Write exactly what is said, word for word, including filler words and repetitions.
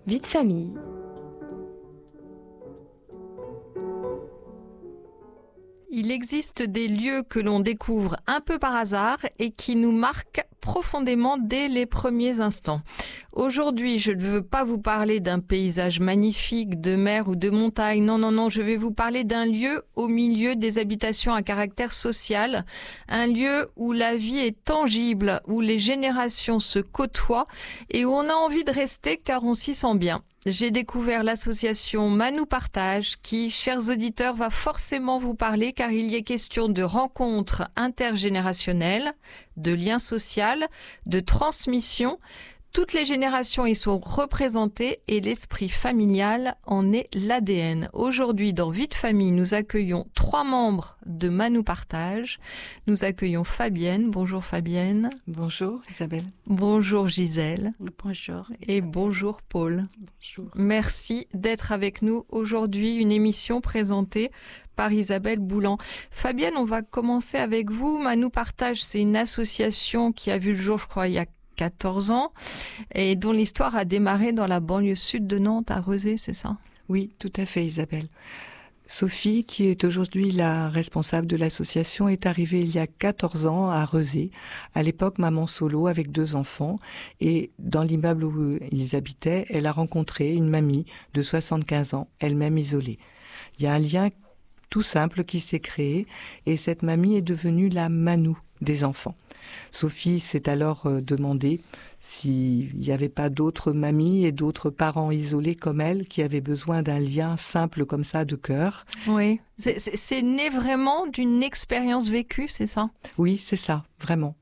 Vie de famille. Il existe des lieux que l'on découvre un peu par hasard et qui nous marquent profondément dès les premiers instants. Aujourd'hui, je ne veux pas vous parler d'un paysage magnifique de mer ou de montagne. Non, non, non, je vais vous parler d'un lieu au milieu des habitations à caractère social. Un lieu où la vie est tangible, où les générations se côtoient et où on a envie de rester car on s'y sent bien. J'ai découvert l'association Manou Partage qui, chers auditeurs, va forcément vous parler car il y est question de rencontres intergénérationnelles, de liens sociaux, de transmission. Toutes les générations y sont représentées et l'esprit familial en est l'A D N. Aujourd'hui, dans Vie de famille, nous accueillons trois membres de Manou Partage. Nous accueillons Fabienne. Bonjour Fabienne. Bonjour Isabelle. Bonjour Gisèle. Bonjour. Et bonjour Paul. Bonjour. Merci d'être avec nous aujourd'hui. Une émission présentée par Isabelle Boulan. Fabienne, on va commencer avec vous. Manou Partage, c'est une association qui a vu le jour, je crois, il y a quatorze ans et dont l'histoire a démarré dans la banlieue sud de Nantes, à Rezé, c'est ça? Oui, tout à fait Isabelle. Sophie, qui est aujourd'hui la responsable de l'association, est arrivée il y a quatorze ans à Rezé, à l'époque maman solo avec deux enfants, et dans l'immeuble où ils habitaient, elle a rencontré une mamie de soixante-quinze ans, elle-même isolée. Il y a un lien tout simple qui s'est créé et cette mamie est devenue la Manou des enfants. Sophie s'est alors euh, demandé s'il n'y avait pas d'autres mamies et d'autres parents isolés comme elle qui avaient besoin d'un lien simple comme ça de cœur. Oui, c'est, c'est, c'est né vraiment d'une expérience vécue, c'est ça? Oui, c'est ça, vraiment.